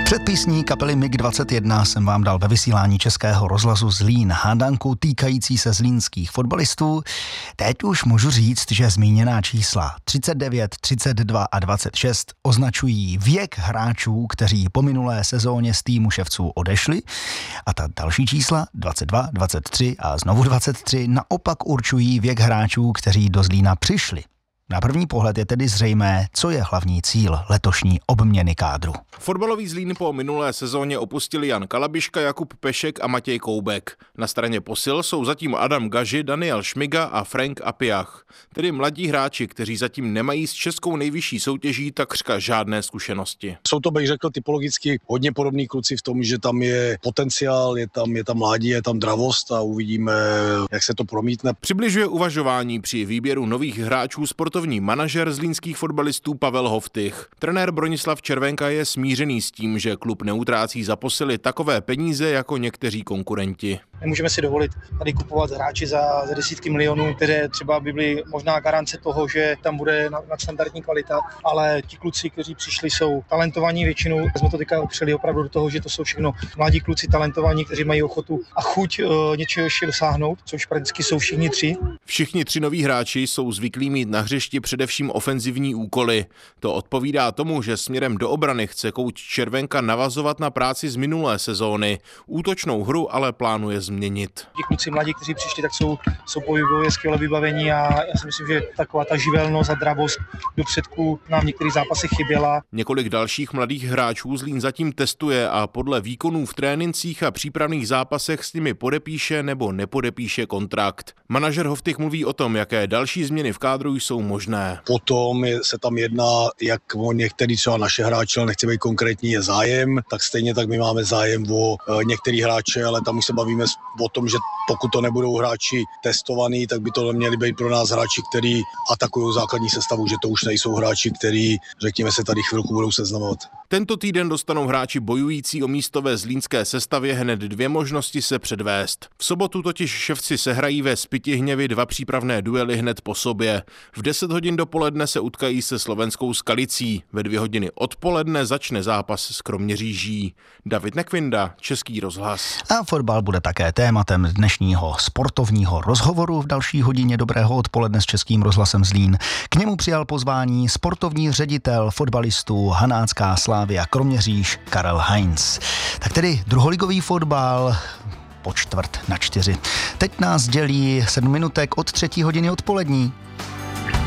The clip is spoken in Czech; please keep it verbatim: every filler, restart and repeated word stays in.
Před písní kapely mig dvacet jedna jsem vám dal ve vysílání Českého rozhlasu Zlín hádanku týkající se zlínských fotbalistů. Teď už můžu říct, že zmíněná čísla třicet devět, třicet dva a dvacet šest označují věk hráčů, kteří po minulé sezóně z týmu ševců odešli, a ta další čísla dvacet dva, dvacet tři a znovu dvacet tři naopak určují věk hráčů, kteří do Zlína přišli. Na první pohled je tedy zřejmé, co je hlavní cíl letošní obměny kádru. Fotbalový Zlín po minulé sezóně opustili Jan Kalabiška, Jakub Pešek a Matěj Koubek. Na straně posil jsou zatím Adam Gaži, Daniel Šmiga a Frank Apiach, tedy mladí hráči, kteří zatím nemají s českou nejvyšší soutěží takřka žádné zkušenosti. Jsou to, bych řekl, typologicky hodně podobní kluci v tom, že tam je potenciál, je tam, je tam mládí, je tam dravost a uvidíme, jak se to promítne. Přibližuje uvažování při výběru nových hráčů sportovní manažer zlínských fotbalistů Pavel Hoftych. Trenér Bronislav Červenka je smířený s tím, že klub neutrácí za posily takové peníze jako někteří konkurenti. Nemůžeme si dovolit tady kupovat hráči za, za desítky milionů, které třeba by byly možná garance toho, že tam bude nadstandardní kvalita, ale ti kluci, kteří přišli, jsou talentovaní většinou. Jsme to teďka opřeli opravdu do toho, že to jsou všechno mladí kluci talentovaní, kteří mají ochotu a chuť uh, něčeho ještě dosáhnout, což prakticky jsou všichni tři. Všichni tři noví hráči jsou zvyklí mít na hřišti především ofenzivní úkoly. To odpovídá tomu, že směrem do obrany chce kouč Červenka navazovat na práci z minulé sezóny. Útočnou hru ale plánuje změnit. Ti kluci mladí, kteří přišli, tak jsou, jsou pohybově skvěle vybavení a já si myslím, že taková ta živelnost a dravost do předku nám v některých zápasech chyběla. Několik dalších mladých hráčů Zlín zatím testuje a podle výkonů v trénincích a přípravných zápasech s nimi podepíše nebo nepodepíše kontrakt. Manažer Hoftych mluví o tom, jaké další změny v kádru jsou možné. Potom je, se tam jedná, jak o některý třeba naše hráče, ale nechci být konkrétní, je zájem, tak stejně tak my máme zájem o e, některý hráče, ale tam už se bavíme o tom, že pokud to nebudou hráči testovaní, tak by to měli být pro nás hráči, kteří atakují základní sestavu, že to už nejsou hráči, kteří, řekněme, se tady chvilku budou seznamovat. Tento týden dostanou hráči bojující o místo ve zlínské sestavě hned dvě možnosti se předvést. V sobotu totiž ševci sehrají ve Spytihněvi dva přípravné duely hned po sobě. V deset hodin dopoledne se utkají se slovenskou Skalicí. Ve dvě hodiny odpoledne začne zápas s Kroměříží. David Nekvinda, Český rozhlas. A fotbal bude také tématem dnešního sportovního rozhovoru v další hodině dobrého odpoledne s Českým rozhlasem Zlín. K němu přijal pozvání sportovní ředitel fotbalistů Hanácká Slavia Kroměříž Karel Heinz. Tak tedy druholigový fotbal po čtvrt na čtyři. Teď nás dělí sedm minutek od třetí hodiny odpolední.